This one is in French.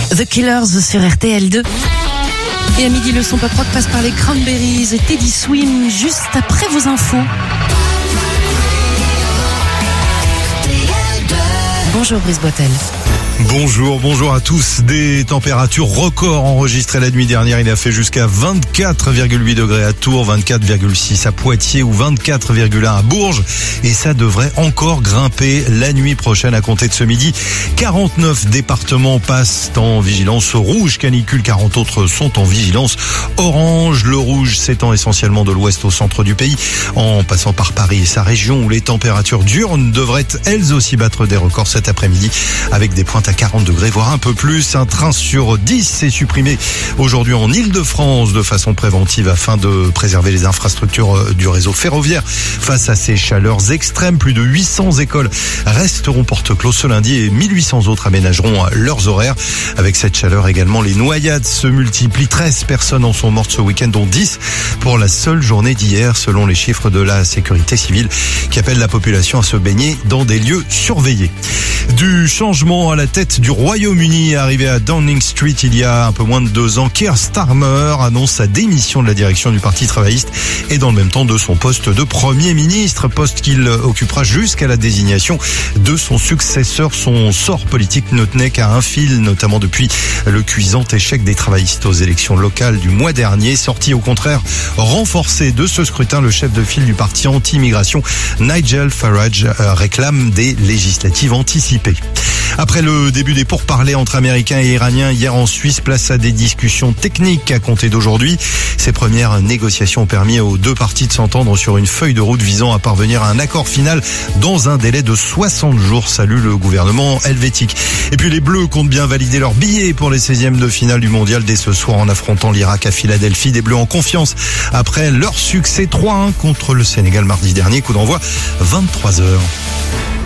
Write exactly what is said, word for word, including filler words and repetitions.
The Killers sur R T L deux. Et à midi, le son pop rock passe par les Cranberries et Teddy Swim juste après vos infos. Bonjour Brice Boitel. Bonjour, bonjour à tous. Des températures records enregistrées la nuit dernière. Il a fait jusqu'à vingt-quatre virgule huit degrés à Tours, vingt-quatre virgule six à Poitiers ou vingt-quatre virgule un à Bourges. Et ça devrait encore grimper la nuit prochaine à compter de ce midi. quarante-neuf départements passent en vigilance rouge canicule, quarante autres sont en vigilance orange. Le rouge s'étend essentiellement de l'ouest au centre du pays, en passant par Paris et sa région où les températures diurnes devraient elles aussi battre des records cet après-midi avec des pointes à quarante degrés, voire un peu plus. Un train sur dix est supprimé aujourd'hui en Île-de-France de façon préventive afin de préserver les infrastructures du réseau ferroviaire face à ces chaleurs extrêmes. Plus de huit cents écoles resteront porte closes ce lundi et mille huit cents autres aménageront leurs horaires. Avec cette chaleur également, les noyades se multiplient. treize personnes en sont mortes ce week-end, dont dix pour la seule journée d'hier, selon les chiffres de la sécurité civile qui appelle la population à se baigner dans des lieux surveillés. Du changement à la tête du Royaume-Uni, arrivé à Downing Street il y a un peu moins de deux ans, Keir Starmer annonce sa démission de la direction du Parti travailliste et dans le même temps de son poste de Premier ministre, poste qu'il occupera jusqu'à la désignation de son successeur. Son sort politique ne tenait qu'à un fil, notamment depuis le cuisant échec des travaillistes aux élections locales du mois dernier. Sorti au contraire renforcé de ce scrutin, le chef de file du parti anti-immigration, Nigel Farage, réclame des législatives anticipées. Après le début des pourparlers entre Américains et Iraniens hier en Suisse, place à des discussions techniques à compter d'aujourd'hui. Ces premières négociations ont permis aux deux parties de s'entendre sur une feuille de route visant à parvenir à un accord final dans un délai de soixante jours, salue le gouvernement helvétique. Et puis les Bleus comptent bien valider leur billet pour les seizièmes de finale du mondial dès ce soir en affrontant l'Irak à Philadelphie. Des Bleus en confiance après leur succès trois un contre le Sénégal mardi dernier, coup d'envoi vingt-trois heures.